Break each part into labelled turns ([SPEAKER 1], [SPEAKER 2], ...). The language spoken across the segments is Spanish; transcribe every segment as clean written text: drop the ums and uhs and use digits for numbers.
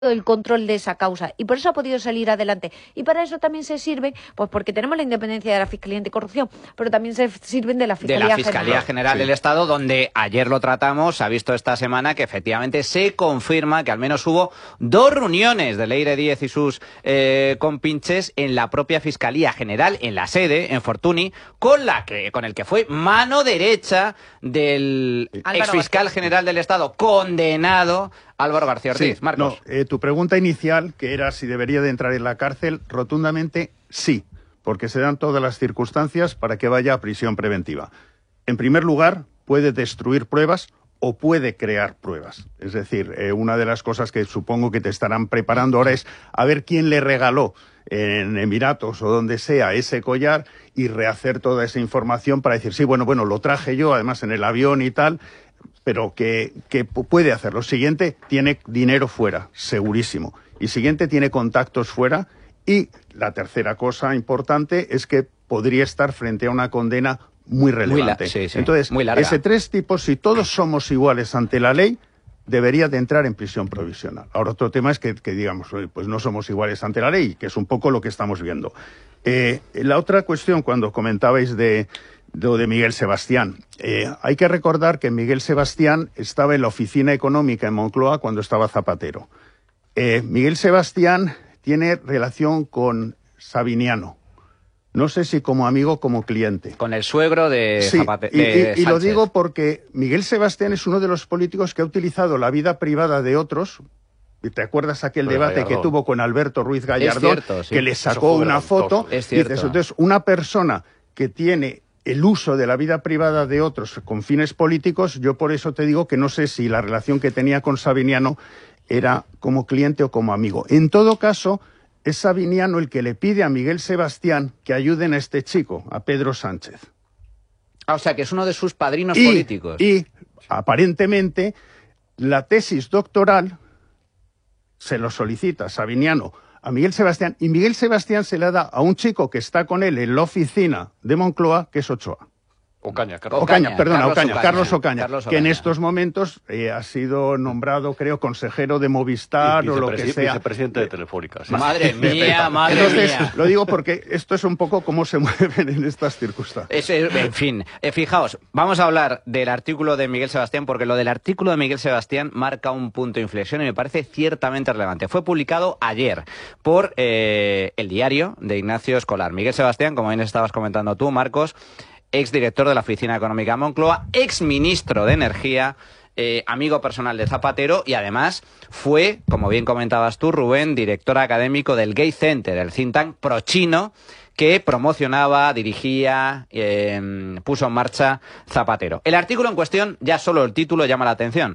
[SPEAKER 1] el control de esa causa y por eso ha podido salir adelante. Y para eso también se sirven, pues porque tenemos la independencia de la Fiscalía Anticorrupción, pero también se sirven de la
[SPEAKER 2] Fiscalía General del Estado, donde ayer lo tratamos, se ha visto esta semana que efectivamente se confirma que al menos hubo 2 reuniones de Leire Díez y sus compinches en la propia Fiscalía General, en la sede, en Fortuny, con el que fue mano derecha del exfiscal general del Estado, condenado Álvaro García Ortiz.
[SPEAKER 3] Sí,
[SPEAKER 2] Marcos.
[SPEAKER 3] No, tu pregunta inicial, que era si debería de entrar en la cárcel, rotundamente sí, porque se dan todas las circunstancias para que vaya a prisión preventiva. En primer lugar, puede destruir pruebas o puede crear pruebas. Es decir, una de las cosas que supongo que te estarán preparando ahora es a ver quién le regaló en Emiratos o donde sea ese collar y rehacer toda esa información para decir, sí, bueno, lo traje yo, además en el avión y tal, pero que puede hacerlo. Siguiente, tiene dinero fuera, segurísimo. Y siguiente, tiene contactos fuera. Y la tercera cosa importante es que podría estar frente a una condena muy relevante. Entonces, ese 3 tipos, si todos somos iguales ante la ley, debería de entrar en prisión provisional. Ahora, otro tema es que digamos, pues no somos iguales ante la ley, que es un poco lo que estamos viendo. La otra cuestión, cuando comentabais de Miguel Sebastián. Hay que recordar que Miguel Sebastián estaba en la oficina económica en Moncloa cuando estaba Zapatero. Miguel Sebastián tiene relación con Sabiniano. No sé si como amigo o como cliente.
[SPEAKER 2] Con el suegro de Zapatero.
[SPEAKER 3] Y lo digo porque Miguel Sebastián es uno de los políticos que ha utilizado la vida privada de otros. ¿Te acuerdas aquel debate que tuvo con Alberto Ruiz Gallardón? Que le sacó una foto.
[SPEAKER 2] Es cierto.
[SPEAKER 3] Entonces, una persona que tiene el uso de la vida privada de otros con fines políticos, yo por eso te digo que no sé si la relación que tenía con Sabiniano era como cliente o como amigo. En todo caso, es Sabiniano el que le pide a Miguel Sebastián que ayuden a este chico, a Pedro Sánchez.
[SPEAKER 2] O sea, que es uno de sus padrinos políticos.
[SPEAKER 3] Y, aparentemente, la tesis doctoral se lo solicita Sabiniano a Miguel Sebastián, y Miguel Sebastián se la da a un chico que está con él en la oficina de Moncloa, que es Ochoa. Carlos Ocaña, que en estos momentos ha sido nombrado, creo, consejero de Movistar o lo que sea.
[SPEAKER 4] Vicepresidente de Telefónica. Sí.
[SPEAKER 2] Madre mía.
[SPEAKER 3] Entonces, lo digo porque esto es un poco cómo se mueven en estas circunstancias.
[SPEAKER 2] En fin, fijaos, vamos a hablar del artículo de Miguel Sebastián, porque lo del artículo de Miguel Sebastián marca un punto de inflexión y me parece ciertamente relevante. Fue publicado ayer por el diario de Ignacio Escolar. Miguel Sebastián, como bien estabas comentando tú, Marcos, exdirector de la Oficina Económica de Moncloa, exministro de Energía, amigo personal de Zapatero y además fue, como bien comentabas tú, Rubén, director académico del Gay Center, el think tank pro-chino que promocionaba, dirigía, puso en marcha Zapatero. El artículo en cuestión, ya solo el título llama la atención.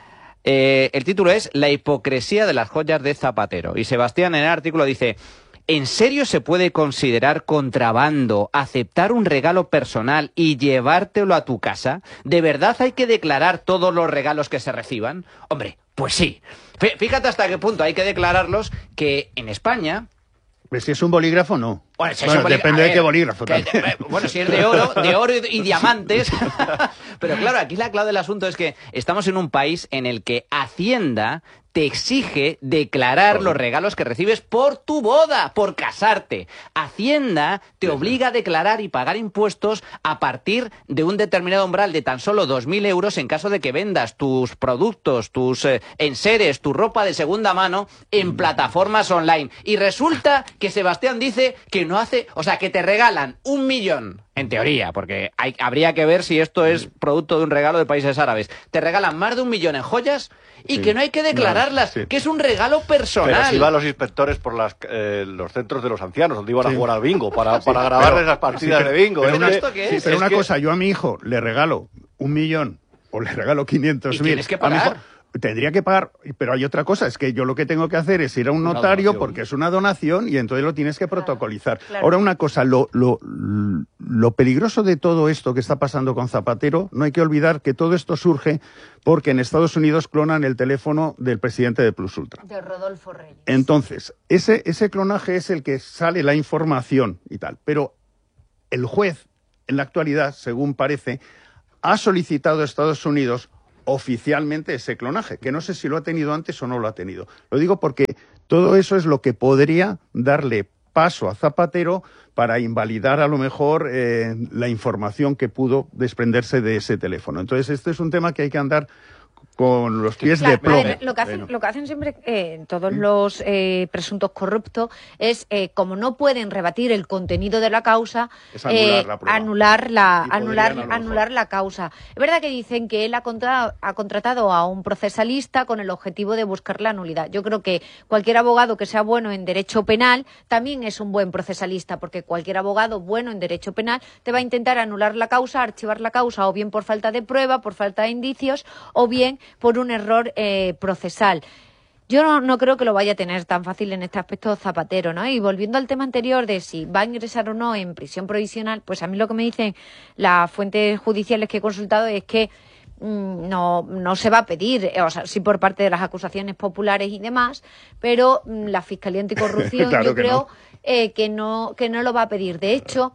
[SPEAKER 2] El título es La hipocresía de las joyas de Zapatero. Y Sebastián en el artículo dice: ¿en serio se puede considerar contrabando aceptar un regalo personal y llevártelo a tu casa? ¿De verdad hay que declarar todos los regalos que se reciban? Hombre, pues sí. Fíjate hasta qué punto hay que declararlos, que en España...
[SPEAKER 3] Pues si es un bolígrafo, no.
[SPEAKER 2] Bueno,
[SPEAKER 3] depende de qué bolígrafo.
[SPEAKER 2] Bueno, si es de oro y diamantes. Pero claro, aquí la clave del asunto es que estamos en un país en el que Hacienda te exige declarar los regalos que recibes por tu boda, por casarte. Hacienda te obliga a declarar y pagar impuestos a partir de un determinado umbral de tan solo 2.000 euros en caso de que vendas tus productos, tus enseres, tu ropa de segunda mano en plataformas online. Y resulta que Sebastián dice que no hace, o sea, que te regalan 1 millón, en teoría, porque habría que ver si esto es producto de un regalo de países árabes. Te regalan más de 1 millón en joyas y que no hay que declararlas, que es un regalo personal.
[SPEAKER 4] Pero si van los inspectores por los centros de los ancianos, donde iban a jugar al bingo, para grabarles las partidas de bingo.
[SPEAKER 3] Pero una cosa, yo a mi hijo le regalo 1 millón o le regalo 500.000.
[SPEAKER 2] Tienes que pagar.
[SPEAKER 3] Tendría que pagar, pero hay otra cosa, es que yo lo que tengo que hacer es ir a un notario porque es una donación y entonces lo tienes que protocolizar. Claro. Ahora una cosa, lo peligroso de todo esto que está pasando con Zapatero, no hay que olvidar que todo esto surge porque en Estados Unidos clonan el teléfono del presidente de Plus Ultra.
[SPEAKER 1] De Rodolfo Reyes.
[SPEAKER 3] Entonces, ese clonaje es el que sale la información y tal, pero el juez, en la actualidad, según parece, ha solicitado a Estados Unidos oficialmente ese clonaje, que no sé si lo ha tenido antes o no lo ha tenido. Lo digo porque todo eso es lo que podría darle paso a Zapatero para invalidar a lo mejor la información que pudo desprenderse de ese teléfono. Entonces, este es un tema que hay que andar con los pies de plomo.
[SPEAKER 1] A ver, lo que hacen siempre todos los presuntos corruptos es, como no pueden rebatir el contenido de la causa,
[SPEAKER 3] es anular
[SPEAKER 1] la causa. Es verdad que dicen que él ha contratado a un procesalista con el objetivo de buscar la nulidad. Yo creo que cualquier abogado que sea bueno en derecho penal también es un buen procesalista, porque cualquier abogado bueno en derecho penal te va a intentar anular la causa, archivar la causa, o bien por falta de prueba, por falta de indicios, o bien por un error procesal. Yo no creo que lo vaya a tener tan fácil en este aspecto Zapatero, ¿no? Y volviendo al tema anterior de si va a ingresar o no en prisión provisional, pues a mí lo que me dicen las fuentes judiciales que he consultado es que no se va a pedir, o sea, sí por parte de las acusaciones populares y demás, pero la Fiscalía Anticorrupción
[SPEAKER 3] claro
[SPEAKER 1] yo creo
[SPEAKER 3] no.
[SPEAKER 1] Que no lo va a pedir. De hecho,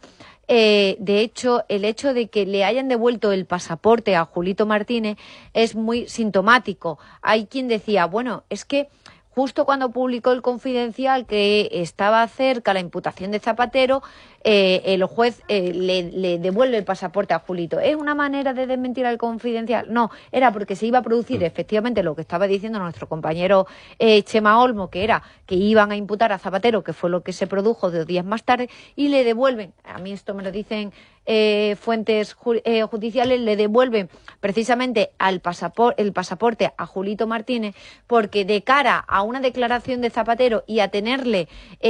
[SPEAKER 1] el hecho de que le hayan devuelto el pasaporte a Julito Martínez es muy sintomático. Hay quien decía, bueno, es que justo cuando publicó el Confidencial que estaba cerca la imputación de Zapatero, el juez le devuelve el pasaporte a Julito. ¿Es una manera de desmentir al Confidencial? No, era porque se iba a producir efectivamente lo que estaba diciendo nuestro compañero Chema Olmo, que era que iban a imputar a Zapatero, que fue lo que se produjo 2 días más tarde, y le devuelven, a mí esto me lo dicen fuentes judiciales, le devuelven precisamente el pasaporte a Julito Martínez, porque de cara a una declaración de Zapatero y a tenerle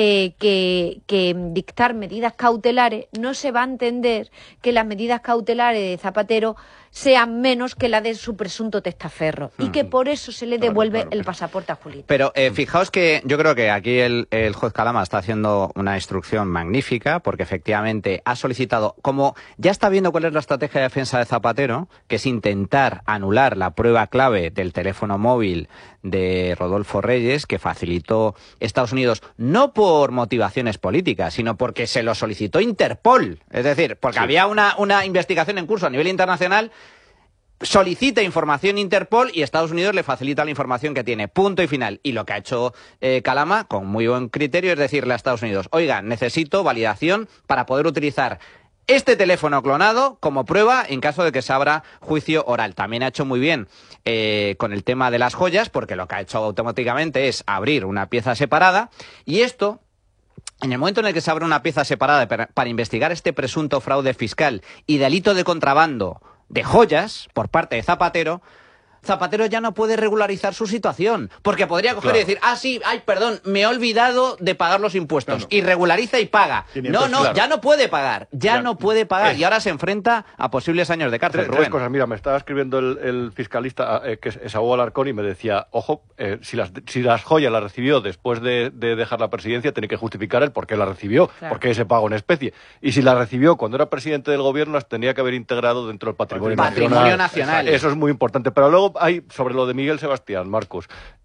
[SPEAKER 1] que dictar medidas cautelares, no se va a entender que las medidas cautelares de Zapatero sean menos que la de su presunto testaferro, y que por eso se le devuelve el pasaporte a Julito.
[SPEAKER 2] Pero fijaos que yo creo que aquí el juez Calama está haciendo una instrucción magnífica, porque efectivamente ha solicitado, como ya está viendo cuál es la estrategia de defensa de Zapatero, que es intentar anular la prueba clave del teléfono móvil de Rodolfo Reyes, que facilitó Estados Unidos, no por motivaciones políticas, sino porque se lo solicitó Interpol. Es decir, porque había una investigación en curso a nivel internacional. Solicita información Interpol y Estados Unidos le facilita la información que tiene. Punto y final. Y lo que ha hecho Calama, con muy buen criterio, es decirle a Estados Unidos, oiga, necesito validación para poder utilizar este teléfono clonado como prueba en caso de que se abra juicio oral. También ha hecho muy bien con el tema de las joyas, porque lo que ha hecho automáticamente es abrir una pieza separada, y esto, en el momento en el que se abre una pieza separada para investigar este presunto fraude fiscal y delito de contrabando de joyas por parte de Zapatero, Zapatero ya no puede regularizar su situación, porque podría coger y decir, perdón, me he olvidado de pagar los impuestos, y regulariza y paga. Ya no puede pagar, no puede pagar, y ahora se enfrenta a posibles años de cárcel.
[SPEAKER 4] Tres cosas. Mira, me estaba escribiendo el fiscalista, que es Esaú Alarcón, y me decía, ojo, si las joyas las recibió después de dejar la presidencia, tiene que justificar el por qué las recibió, por qué ese pago en especie. Y si las recibió cuando era presidente del gobierno, las tenía que haber integrado dentro del patrimonio nacional. Eso es muy importante. Pero luego hay, sobre lo de Miguel Sebastián, Marcos,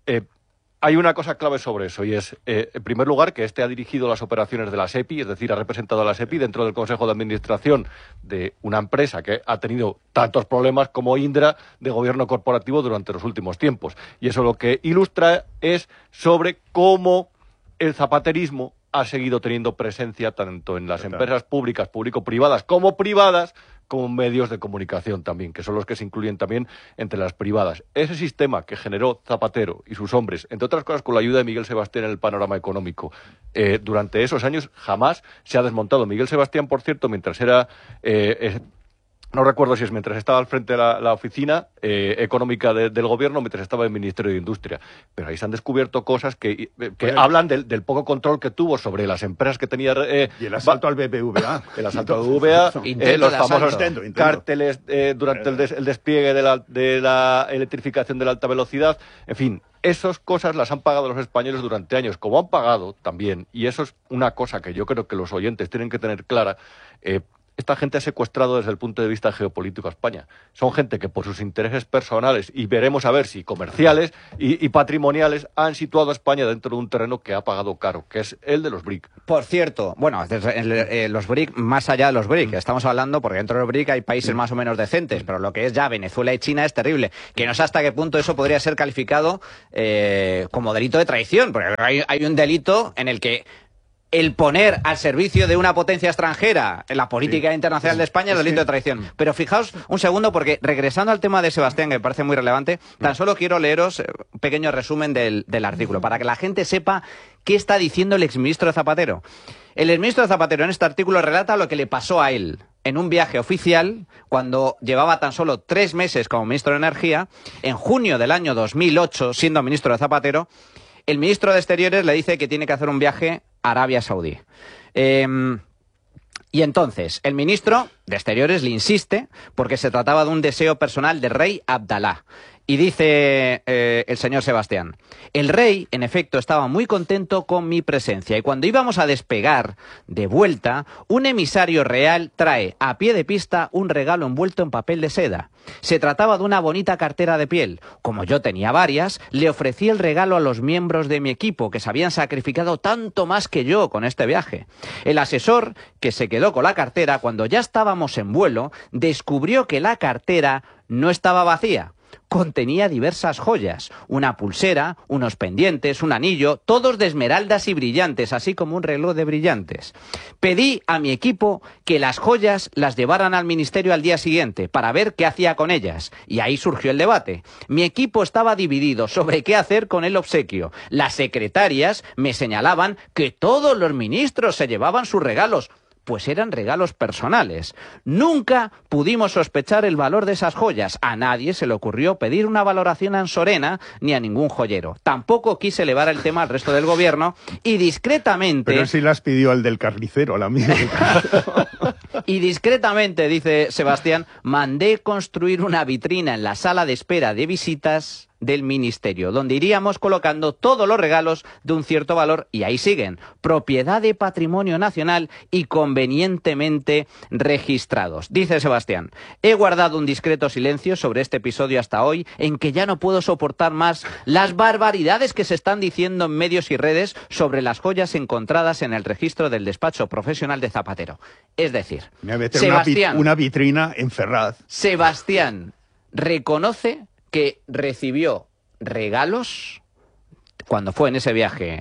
[SPEAKER 4] hay una cosa clave sobre eso, y es, en primer lugar, que ha dirigido las operaciones de la SEPI, es decir, ha representado a la SEPI dentro del Consejo de Administración de una empresa que ha tenido tantos problemas como Indra de gobierno corporativo durante los últimos tiempos. Y eso lo que ilustra es sobre cómo el zapaterismo ha seguido teniendo presencia tanto en las empresas públicas, público-privadas, como privadas, como medios de comunicación también, que son los que se incluyen también entre las privadas. Ese sistema que generó Zapatero y sus hombres, entre otras cosas con la ayuda de Miguel Sebastián en el panorama económico, durante esos años jamás se ha desmontado. Miguel Sebastián, por cierto, mientras era... no recuerdo si es mientras estaba al frente de la oficina económica del gobierno, mientras estaba en el Ministerio de Industria. Pero ahí se han descubierto cosas que hablan del poco control que tuvo sobre las empresas que tenía...
[SPEAKER 3] y el asalto al BBVA.
[SPEAKER 4] El asalto al BBVA, los famosos cárteles durante el despliegue de la electrificación de la alta velocidad. En fin, esas cosas las han pagado los españoles durante años, como han pagado también, y eso es una cosa que yo creo que los oyentes tienen que tener clara, esta gente ha secuestrado desde el punto de vista geopolítico a España. Son gente que por sus intereses personales, y veremos a ver si comerciales y patrimoniales, han situado a España dentro de un terreno que ha pagado caro, que es el de los BRIC.
[SPEAKER 2] Por cierto, bueno, los BRIC, más allá de los BRIC, estamos hablando, porque dentro de los BRIC hay países más o menos decentes, pero lo que es ya Venezuela y China es terrible. Que no sé hasta qué punto eso podría ser calificado como delito de traición, porque hay un delito en el que el poner al servicio de una potencia extranjera en la política internacional de España es delito de traición. Pero fijaos un segundo, porque regresando al tema de Sebastián, que me parece muy relevante, tan solo quiero leeros un pequeño resumen del artículo, para que la gente sepa qué está diciendo el exministro de Zapatero. El exministro de Zapatero en este artículo relata lo que le pasó a él en un viaje oficial cuando llevaba tan solo 3 meses como ministro de Energía. En junio del año 2008, siendo ministro de Zapatero, el ministro de Exteriores le dice que tiene que hacer un viaje a Arabia Saudí. Y entonces, el ministro de Exteriores le insiste porque se trataba de un deseo personal del rey Abdalá. Y dice el señor Sebastián: el rey, en efecto, estaba muy contento con mi presencia, y cuando íbamos a despegar de vuelta, un emisario real trae a pie de pista un regalo envuelto en papel de seda. Se trataba de una bonita cartera de piel. Como yo tenía varias, le ofrecí el regalo a los miembros de mi equipo, que se habían sacrificado tanto más que yo con este viaje. El asesor, que se quedó con la cartera, cuando ya estábamos en vuelo, descubrió que la cartera no estaba vacía. Contenía diversas joyas, una pulsera, unos pendientes, un anillo, todos de esmeraldas y brillantes, así como un reloj de brillantes. Pedí a mi equipo que las joyas las llevaran al ministerio al día siguiente para ver qué hacía con ellas, y ahí surgió el debate. Mi equipo estaba dividido sobre qué hacer con el obsequio. Las secretarias me señalaban que todos los ministros se llevaban sus regalos, pues eran regalos personales. Nunca pudimos sospechar el valor de esas joyas. A nadie se le ocurrió pedir una valoración a Sorena ni a ningún joyero. Tampoco quise elevar el tema al resto del gobierno y discretamente...
[SPEAKER 3] Pero sí las pidió al del carnicero, la mía.
[SPEAKER 2] Y discretamente, dice Sebastián, mandé construir una vitrina en la sala de espera de visitas del ministerio, donde iríamos colocando todos los regalos de un cierto valor, y ahí siguen, propiedad de patrimonio nacional y convenientemente registrados. Dice Sebastián: he guardado un discreto silencio sobre este episodio hasta hoy, en que ya no puedo soportar más las barbaridades que se están diciendo en medios y redes sobre las joyas encontradas en el registro del despacho profesional de Zapatero. Es decir,
[SPEAKER 3] me voy a meter una vitrina en Ferraz.
[SPEAKER 2] Sebastián reconoce que recibió regalos cuando fue en ese viaje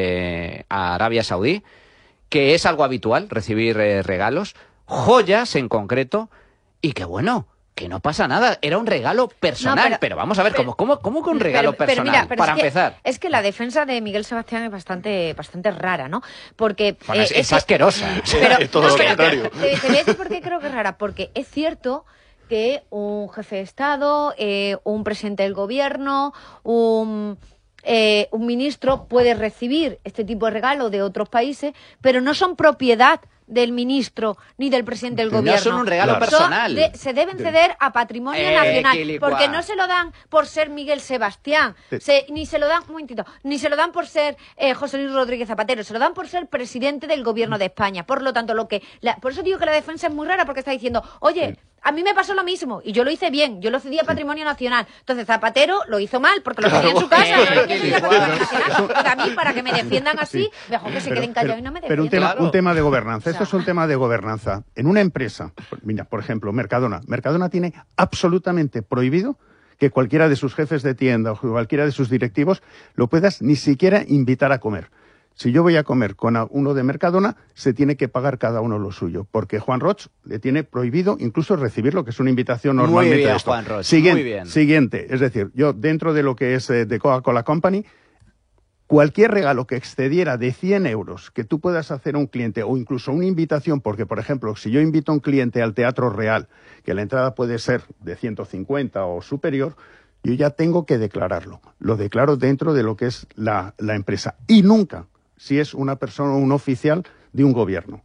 [SPEAKER 2] a Arabia Saudí, que es algo habitual recibir regalos, joyas en concreto, y que bueno, que no pasa nada, era un regalo personal. No, pero vamos a ver, ¿cómo que un regalo personal? Mira, para empezar.
[SPEAKER 1] Es que la defensa de Miguel Sebastián es bastante rara, ¿no? Porque
[SPEAKER 2] bueno, es asquerosa.
[SPEAKER 4] Pero, todo lo contrario.
[SPEAKER 1] Te voy a decir por qué creo que es rara, porque es cierto que un jefe de Estado, un presidente del gobierno, un ministro puede recibir este tipo de regalo de otros países, pero no son propiedad del ministro ni del presidente del gobierno.
[SPEAKER 2] No son un regalo personal.
[SPEAKER 1] Se deben ceder a patrimonio nacional, porque no se lo dan por ser Miguel Sebastián, ni se lo dan, un momentito, ni se lo dan por ser José Luis Rodríguez Zapatero, se lo dan por ser presidente del gobierno de España. Por lo tanto, por eso digo que la defensa es muy rara, porque está diciendo, oye, a mí me pasó lo mismo y yo lo hice bien, yo lo cedí a patrimonio nacional. Entonces Zapatero lo hizo mal porque lo tenía en su casa, no lo cedía a patrimonio nacional. Y a mí, para que me defiendan así, mejor que se queden callados y no me defiendan.
[SPEAKER 3] Pero un tema de gobernanza, esto es un tema de gobernanza. En una empresa, mira, por ejemplo, Mercadona tiene absolutamente prohibido que cualquiera de sus jefes de tienda o cualquiera de sus directivos lo puedas ni siquiera invitar a comer. Si yo voy a comer con uno de Mercadona, se tiene que pagar cada uno lo suyo, porque Juan Roig le tiene prohibido incluso recibir lo que es una invitación normalmente.
[SPEAKER 2] Muy bien,
[SPEAKER 3] esto.
[SPEAKER 2] Juan Roig,
[SPEAKER 3] muy
[SPEAKER 2] bien.
[SPEAKER 3] Siguiente, es decir, yo dentro de lo que es de Coca-Cola Company, cualquier regalo que excediera de 100 euros que tú puedas hacer a un cliente o incluso una invitación, porque, por ejemplo, si yo invito a un cliente al Teatro Real, que la entrada puede ser de 150 o superior, yo ya tengo que declararlo. Lo declaro dentro de lo que es la empresa. Y nunca, si es una persona o un oficial de un gobierno.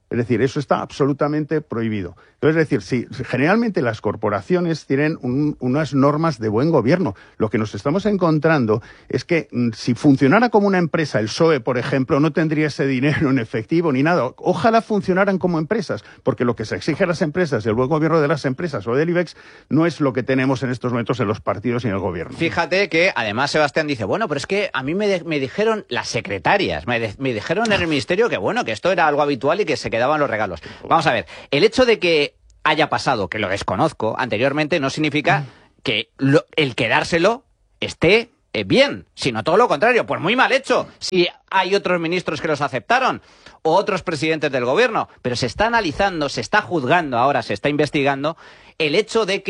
[SPEAKER 3] Es decir, eso está absolutamente prohibido. Entonces, es decir, sí, generalmente las corporaciones tienen unas normas de buen gobierno. Lo que nos estamos encontrando es que si funcionara como una empresa, el PSOE, por ejemplo, no tendría ese dinero en efectivo ni nada. Ojalá funcionaran como empresas, porque lo que se exige a las empresas, el buen gobierno de las empresas o del IBEX, no es lo que tenemos en estos momentos en los partidos y en el gobierno.
[SPEAKER 2] Fíjate que además Sebastián dice, bueno, pero es que a mí me dijeron las secretarias, me dijeron en el ministerio que bueno, que esto era algo habitual y que se quedaban los regalos. Vamos a ver, el hecho de que haya pasado, que lo desconozco anteriormente, no significa que el quedárselo esté bien, sino todo lo contrario, pues muy mal hecho, si hay otros ministros que los aceptaron o otros presidentes del gobierno, pero se está analizando, se está juzgando ahora, se está investigando el hecho de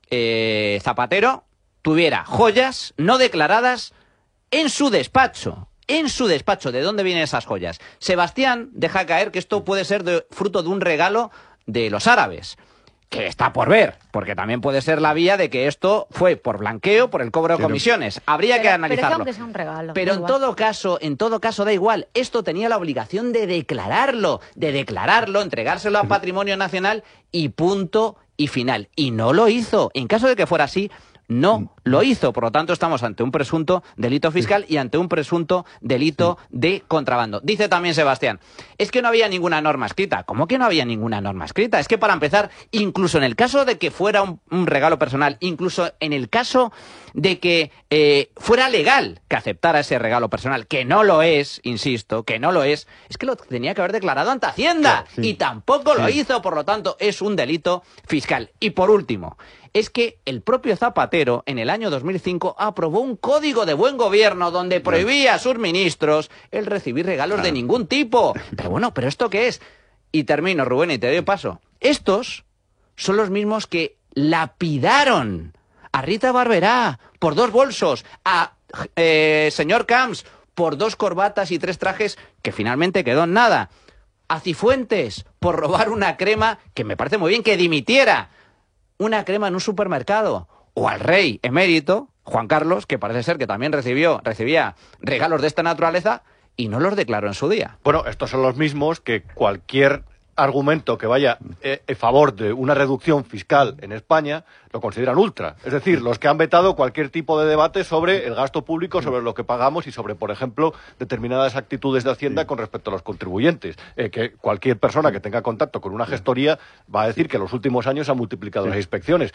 [SPEAKER 2] que Zapatero tuviera joyas no declaradas en su despacho. En su despacho, ¿de dónde vienen esas joyas? Sebastián deja caer que esto puede ser fruto de un regalo de los árabes, que está por ver, porque también puede ser la vía de que esto fue por blanqueo, por el cobro de comisiones. Habría que analizarlo.
[SPEAKER 1] Pero es un regalo.
[SPEAKER 2] Pero en todo caso da igual. Esto tenía la obligación de declararlo, entregárselo a Patrimonio Nacional y punto y final. Y no lo hizo. En caso de que fuera así, no lo hizo. Por lo tanto, estamos ante un presunto delito fiscal y ante un presunto delito de contrabando. Dice también Sebastián, es que no había ninguna norma escrita. ¿Cómo que no había ninguna norma escrita? Es que para empezar, incluso en el caso de que fuera un regalo personal, incluso en el caso de que fuera legal que aceptara ese regalo personal, que no lo es, insisto, que no lo es que lo tenía que haber declarado ante Hacienda. Claro, sí. Y tampoco lo hizo, por lo tanto, es un delito fiscal. Y por último, es que el propio Zapatero en el año 2005 aprobó un código de buen gobierno donde prohibía a sus ministros el recibir regalos de ningún tipo. Pero bueno, ¿pero esto qué es? Y termino, Rubén, y te doy paso. Estos son los mismos que lapidaron a Rita Barberá por 2 bolsos, a señor Camps por 2 corbatas y 3 trajes que finalmente quedó en nada, a Cifuentes por robar una crema que me parece muy bien que dimitiera, una crema en un supermercado, o al rey emérito, Juan Carlos, que parece ser que también recibía regalos de esta naturaleza y no los declaró en su día.
[SPEAKER 4] Bueno, estos son los mismos que cualquier argumento que vaya en favor de una reducción fiscal en España lo consideran ultra. Es decir, los que han vetado cualquier tipo de debate sobre el gasto público, sobre lo que pagamos y sobre, por ejemplo, determinadas actitudes de Hacienda con respecto a los contribuyentes. Que cualquier persona que tenga contacto con una gestoría va a decir que en los últimos años se han multiplicado las inspecciones.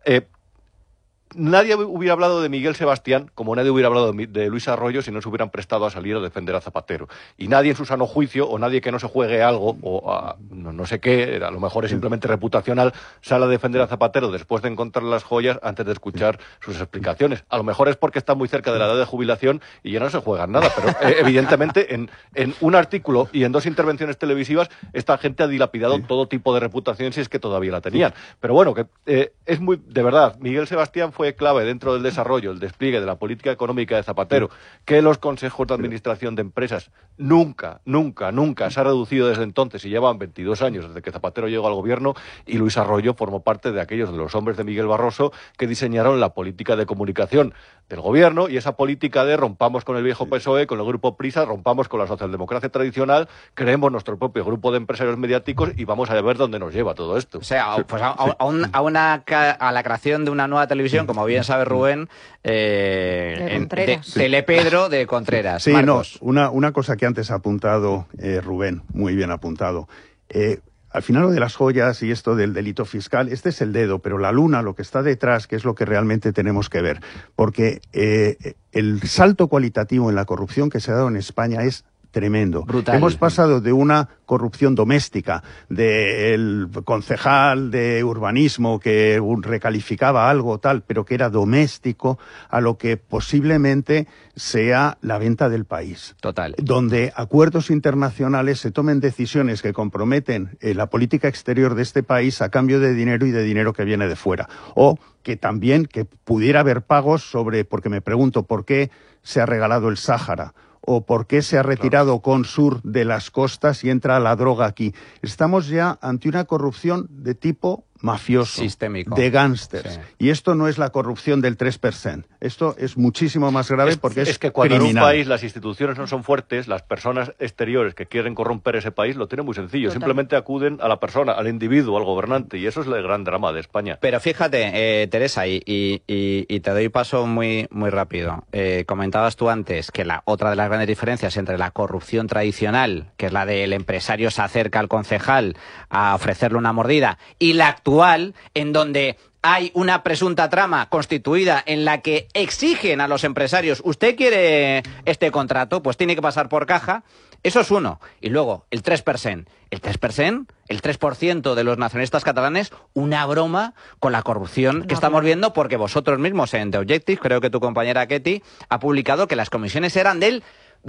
[SPEAKER 4] Nadie hubiera hablado de Miguel Sebastián como nadie hubiera hablado de Luis Arroyo si no se hubieran prestado a salir a defender a Zapatero. Y nadie en su sano juicio, o nadie que no se juegue algo, o no sé qué, a lo mejor es simplemente reputacional, sale a defender a Zapatero después de encontrar las joyas antes de escuchar sus explicaciones. A lo mejor es porque está muy cerca de la edad de jubilación y ya no se juegan nada, pero evidentemente en un artículo y en 2 intervenciones televisivas esta gente ha dilapidado todo tipo de reputación si es que todavía la tenían. Pero bueno, que es muy, de verdad, Miguel Sebastián fue clave dentro del desarrollo, el despliegue de la política económica de Zapatero, que los consejos de administración de empresas nunca se ha reducido desde entonces y llevan 22 años desde que Zapatero llegó al gobierno, y Luis Arroyo formó parte de aquellos de los hombres de Miguel Barroso que diseñaron la política de comunicación del gobierno y esa política de rompamos con el viejo PSOE, con el grupo Prisa, rompamos con la socialdemocracia tradicional, creemos nuestro propio grupo de empresarios mediáticos y vamos a ver dónde nos lleva todo esto.
[SPEAKER 2] O sea, pues a la creación de una nueva televisión, como bien sabe Rubén, Telepedro de Contreras.
[SPEAKER 3] Sí,
[SPEAKER 2] Marcos.
[SPEAKER 3] no, una cosa que antes ha apuntado Rubén, muy bien apuntado. Al final lo de las joyas y esto del delito fiscal, este es el dedo, pero la luna, lo que está detrás, que es lo que realmente tenemos que ver. Porque el salto cualitativo en la corrupción que se ha dado en España es tremendo.
[SPEAKER 2] Brutal.
[SPEAKER 3] Hemos pasado de una corrupción doméstica, del concejal de urbanismo que recalificaba algo tal, pero que era doméstico, a lo que posiblemente sea la venta del país.
[SPEAKER 2] Total.
[SPEAKER 3] Donde acuerdos internacionales se tomen decisiones que comprometen la política exterior de este país a cambio de dinero y de dinero que viene de fuera. O que también que pudiera haber pagos sobre, porque me pregunto por qué se ha regalado el Sáhara, o por qué se ha retirado Consur de las costas y entra la droga aquí. Estamos ya ante una corrupción de tipo mafioso,
[SPEAKER 2] sistémico,
[SPEAKER 3] de gángsters. Sí. Y esto no es la corrupción del 3%. Esto es muchísimo más grave porque es
[SPEAKER 4] que cuando
[SPEAKER 3] criminal.
[SPEAKER 4] En un país las instituciones no son fuertes, las personas exteriores que quieren corromper ese país lo tienen muy sencillo. Total. Simplemente acuden a la persona, al individuo, al gobernante. Y eso es el gran drama de España.
[SPEAKER 2] Pero fíjate, Teresa, y te doy paso muy rápido. Comentabas tú antes que otra de las grandes diferencias entre la corrupción tradicional, que es la del empresario se acerca al concejal a ofrecerle una mordida, y la actual, en donde hay una presunta trama constituida en la que exigen a los empresarios, ¿usted quiere este contrato? Pues tiene que pasar por caja. Eso es uno. Y luego, el 3%. El 3% de los nacionalistas catalanes, una broma con la corrupción que estamos viendo, porque vosotros mismos en The Objective, creo que tu compañera Ketty, ha publicado que las comisiones eran del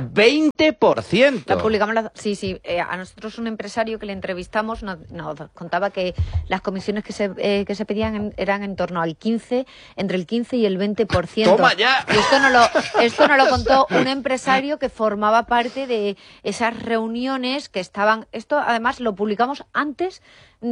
[SPEAKER 2] 20%.
[SPEAKER 1] La publicamos sí. A nosotros un empresario que le entrevistamos nos contaba que las comisiones que se pedían eran en torno al 15, entre el 15 y el 20%.
[SPEAKER 2] ¡Toma ya!
[SPEAKER 1] Y esto nos lo contó un empresario que formaba parte de esas reuniones que estaban. Esto además lo publicamos antes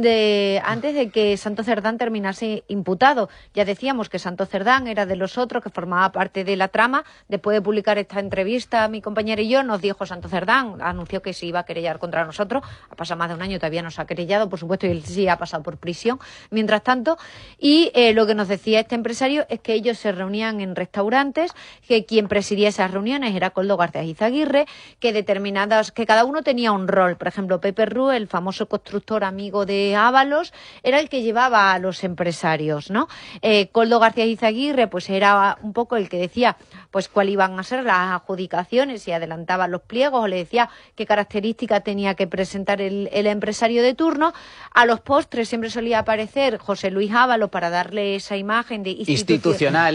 [SPEAKER 1] de que Santos Cerdán terminase imputado. Ya decíamos que Santos Cerdán era de los otros, que formaba parte de la trama. Después de publicar esta entrevista, mi compañera y yo, nos dijo Santos Cerdán, anunció que se iba a querellar contra nosotros. Ha pasado más de un año, todavía no se ha querellado, por supuesto, y él sí ha pasado por prisión mientras tanto. Y lo que nos decía este empresario es que ellos se reunían en restaurantes, que quien presidía esas reuniones era Koldo García Izaguirre, que cada uno tenía un rol. Por ejemplo, Pepe Rú, el famoso constructor amigo de Ábalos, era el que llevaba a los empresarios, ¿no? Koldo García Izaguirre, pues era un poco el que decía pues cuál iban a ser las adjudicaciones y adelantaba los pliegos, o le decía qué características tenía que presentar el empresario de turno. A los postres siempre solía aparecer José Luis Ábalos para darle esa imagen de institucional,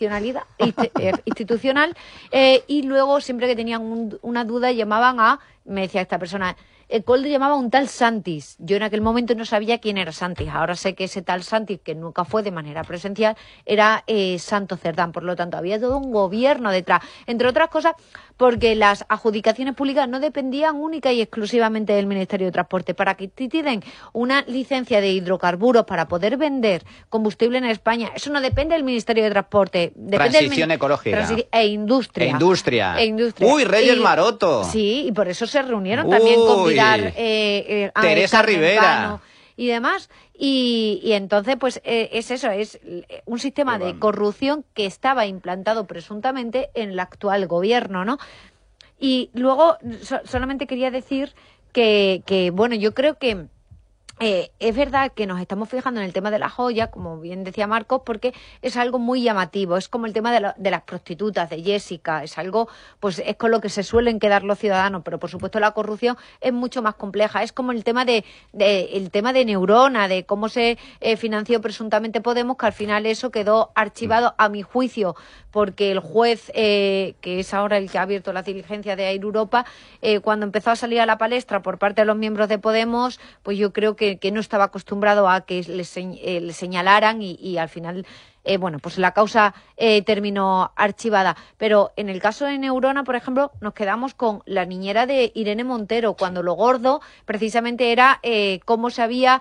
[SPEAKER 1] y luego siempre que tenían una duda me decía esta persona, Koldo llamaba a un tal Santis. Yo en aquel momento no sabía quién era Santis. Ahora sé que ese tal Santis, que nunca fue de manera presencial, era Santos Cerdán. Por lo tanto, había todo un gobierno detrás. Entre otras cosas, porque las adjudicaciones públicas no dependían única y exclusivamente del Ministerio de Transporte. Para que te den una licencia de hidrocarburos para poder vender combustible en España, eso no depende del Ministerio de Transporte. Depende
[SPEAKER 2] Transición ecológica.
[SPEAKER 1] Industria.
[SPEAKER 2] Uy, Reyes Maroto.
[SPEAKER 1] Sí, y por eso se reunieron también con
[SPEAKER 2] Teresa Rivera
[SPEAKER 1] y demás, y entonces pues es eso, es un sistema de corrupción que estaba implantado presuntamente en el actual gobierno, ¿no? Y luego solamente quería decir que bueno, yo creo que es verdad que nos estamos fijando en el tema de la joya, como bien decía Marcos, porque es algo muy llamativo. Es como el tema de las prostitutas, de Jessica. Es algo, pues es con lo que se suelen quedar los ciudadanos, pero por supuesto la corrupción es mucho más compleja. Es como el tema de Neurona, de cómo se financió presuntamente Podemos, que al final eso quedó archivado, a mi juicio, porque el juez, que es ahora el que ha abierto la diligencia de Air Europa, cuando empezó a salir a la palestra por parte de los miembros de Podemos, pues yo creo que no estaba acostumbrado a que le señalaran y al final pues la causa terminó archivada. Pero en el caso de Neurona, por ejemplo, nos quedamos con la niñera de Irene Montero, cuando lo gordo precisamente era cómo se había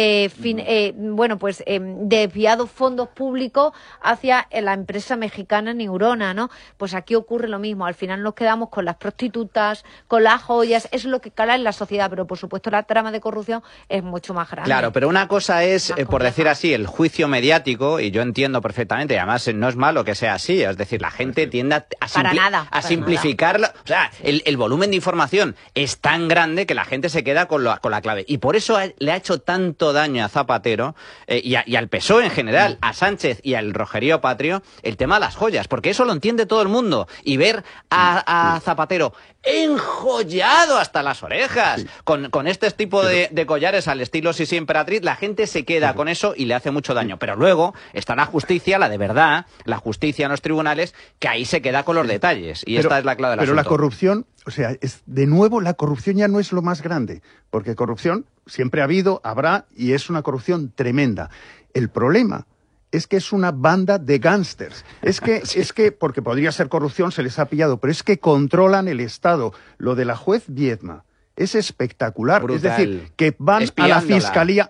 [SPEAKER 1] desviado fondos públicos hacia la empresa mexicana Neurona, ¿no? Pues aquí ocurre lo mismo. Al final nos quedamos con las prostitutas, con las joyas. Eso es lo que cala en la sociedad, pero por supuesto la trama de corrupción es mucho más grande.
[SPEAKER 2] Claro, pero una cosa es, por decir así, el juicio mediático, y yo entiendo perfectamente, y además no es malo que sea así, es decir, la gente tiende a simplificarlo, o sea, el volumen de información es tan grande que la gente se queda con la clave, y por eso le ha hecho tanto daño a Zapatero y al PSOE en general, a Sánchez y al Rogerío Patrio, el tema de las joyas, porque eso lo entiende todo el mundo, y ver a Zapatero enjollado hasta las orejas, con este tipo de collares al estilo Sisi Emperatriz, la gente se queda con eso y le hace mucho daño, pero luego está la justicia, la de verdad, la justicia en los tribunales, que ahí se queda con los detalles, y esta es la clave del asunto.
[SPEAKER 3] Pero la corrupción, o sea, de nuevo, la corrupción ya no es lo más grande, porque corrupción siempre ha habido, habrá, y es una corrupción tremenda. El problema es que es una banda de gángsters. Es que, porque podría ser corrupción, se les ha pillado, pero es que controlan el Estado. Lo de la juez Viedma es espectacular.
[SPEAKER 2] Brutal.
[SPEAKER 3] Es decir, que van a la fiscalía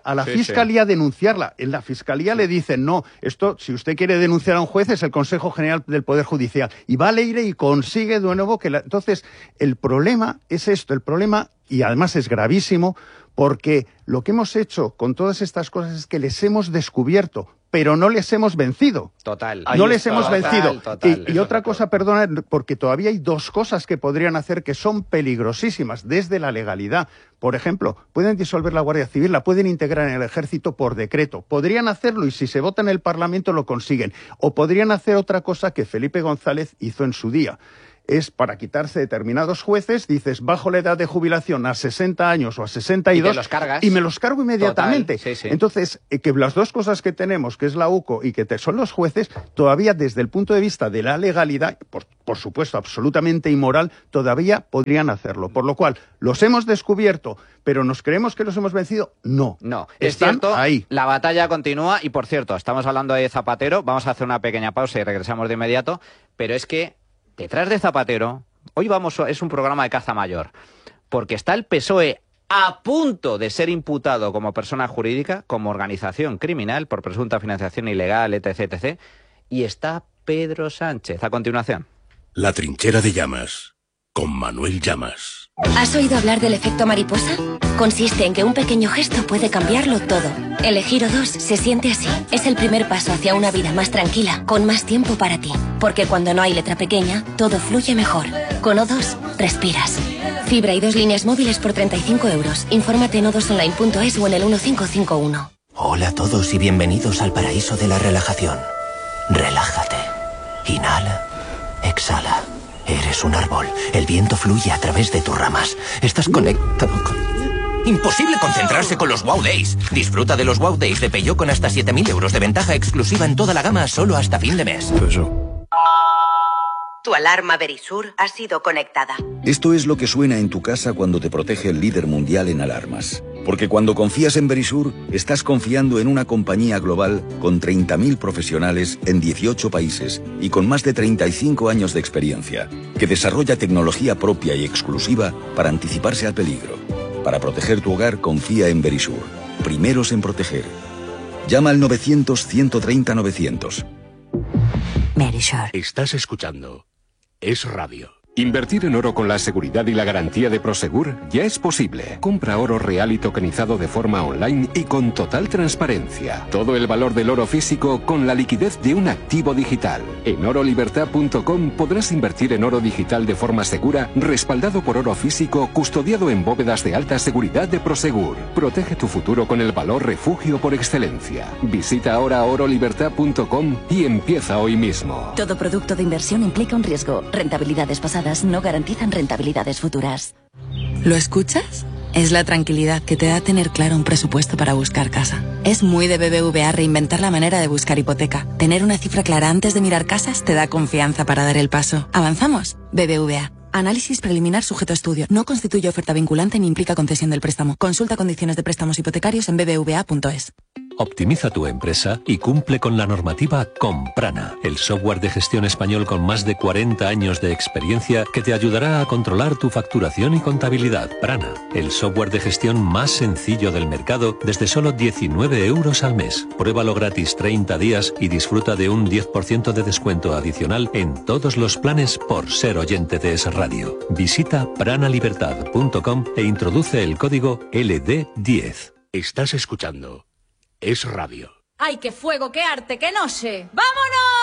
[SPEAKER 3] a denunciarla. En la fiscalía le dicen, no, esto, si usted quiere denunciar a un juez, es el Consejo General del Poder Judicial. Y va Leire y consigue de nuevo que Entonces, el problema es esto, y además es gravísimo, porque lo que hemos hecho con todas estas cosas es que les hemos descubierto, pero no les hemos vencido.
[SPEAKER 2] Total.
[SPEAKER 3] No les hemos vencido.
[SPEAKER 2] Total.
[SPEAKER 3] Y otra cosa, perdona, porque todavía hay dos cosas que podrían hacer que son peligrosísimas desde la legalidad. Por ejemplo, pueden disolver la Guardia Civil, la pueden integrar en el Ejército por decreto. Podrían hacerlo y si se vota en el Parlamento lo consiguen. O podrían hacer otra cosa que Felipe González hizo en su día. Es para quitarse determinados jueces, dices, bajo la edad de jubilación a 60 años o a 62...
[SPEAKER 2] Y te los cargas.
[SPEAKER 3] Y me los cargo inmediatamente.
[SPEAKER 2] Total, sí.
[SPEAKER 3] Entonces, que las dos cosas que tenemos, que es la UCO y que son los jueces, todavía desde el punto de vista de la legalidad, por supuesto, absolutamente inmoral, todavía podrían hacerlo. Por lo cual, los hemos descubierto, pero ¿nos creemos que los hemos vencido? No.
[SPEAKER 2] No,
[SPEAKER 3] es
[SPEAKER 2] cierto,
[SPEAKER 3] ahí.
[SPEAKER 2] La batalla continúa y, por cierto, estamos hablando de Zapatero, vamos a hacer una pequeña pausa y regresamos de inmediato, pero es que detrás de Zapatero, hoy es un programa de caza mayor, porque está el PSOE a punto de ser imputado como persona jurídica, como organización criminal por presunta financiación ilegal, etc., y está Pedro Sánchez. A continuación.
[SPEAKER 5] La trinchera de Llamas, con Manuel Llamas.
[SPEAKER 6] ¿Has oído hablar del efecto mariposa? Consiste en que un pequeño gesto puede cambiarlo todo. Elegir O2 se siente así. Es el primer paso hacia una vida más tranquila, con más tiempo para ti. Porque cuando no hay letra pequeña, todo fluye mejor. Con O2, respiras. Fibra y 2 líneas móviles por 35 euros. Infórmate en o2online.es o en el 1551.
[SPEAKER 7] Hola a todos y bienvenidos al paraíso de la relajación. Relájate. Inhala. Exhala. Eres un árbol. El viento fluye a través de tus ramas. Estás conectado con... Imposible concentrarse con los Wow Days. Disfruta de los Wow Days de Peugeot con hasta 7.000 euros de ventaja exclusiva en toda la gama solo hasta fin de mes.
[SPEAKER 8] Tu alarma Verisur ha sido conectada.
[SPEAKER 9] Esto es lo que suena en tu casa cuando te protege el líder mundial en alarmas. Porque cuando confías en Verisur, estás confiando en una compañía global con 30.000 profesionales en 18 países y con más de 35 años de experiencia, que desarrolla tecnología propia y exclusiva para anticiparse al peligro. Para proteger tu hogar, confía en Verisur. Primeros en proteger. Llama al 900-130-900.
[SPEAKER 6] Verisur.
[SPEAKER 5] Estás escuchando Es Radio.
[SPEAKER 10] Invertir en oro con la seguridad y la garantía de Prosegur ya es posible. Compra oro real y tokenizado de forma online y con total transparencia. Todo el valor del oro físico con la liquidez de un activo digital. En orolibertad.com podrás invertir en oro digital de forma segura, respaldado por oro físico, custodiado en bóvedas de alta seguridad de Prosegur. Protege tu futuro con el valor refugio por excelencia. Visita ahora orolibertad.com y empieza hoy mismo.
[SPEAKER 6] Todo producto de inversión implica un riesgo. Rentabilidades pasadas no garantizan rentabilidades futuras.
[SPEAKER 11] ¿Lo escuchas? Es la tranquilidad que te da tener claro un presupuesto para buscar casa. Es muy de BBVA reinventar la manera de buscar hipoteca. Tener una cifra clara antes de mirar casas te da confianza para dar el paso. ¿Avanzamos? BBVA. Análisis preliminar sujeto a estudio. No constituye oferta vinculante ni implica concesión del préstamo. Consulta condiciones de préstamos hipotecarios en bbva.es.
[SPEAKER 12] Optimiza tu empresa y cumple con la normativa con Prana, el software de gestión español con más de 40 años de experiencia que te ayudará a controlar tu facturación y contabilidad. Prana, el software de gestión más sencillo del mercado desde solo 19 euros al mes. Pruébalo gratis 30 días y disfruta de un 10% de descuento adicional en todos los planes por ser oyente de Es Radio. Visita pranalibertad.com e introduce el código LD10.
[SPEAKER 5] Estás escuchando Es Radio.
[SPEAKER 13] ¡Ay, qué fuego, qué arte, qué noche! ¡Vámonos!